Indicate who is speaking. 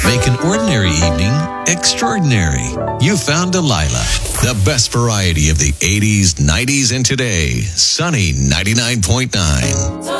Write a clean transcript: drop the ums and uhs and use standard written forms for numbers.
Speaker 1: Make an ordinary evening extraordinary. You found Delilah, the best variety of the 80s, 90s, and today. Sunny 99.9.